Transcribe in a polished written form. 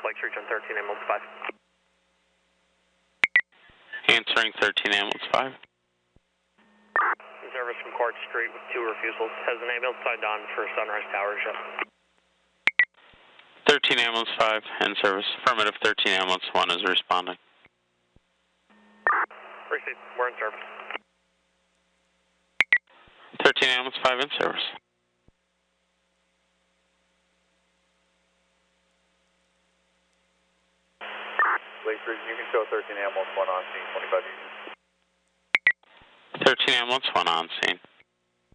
Lakes Region 13, ambulance 5. Answering 13, ambulance 5. Service from Court Street with 2 refusals. Has an ambulance signed on for Sunrise Towers yet? 13, ambulance 5, in service. Affirmative, 13, ambulance 1 is responding. Receive, we're in service. 13, ambulance 5 in service. Lakes Region, you can show 13 ambulance 1 on scene, 25 units. 13, ambulance 1 on scene.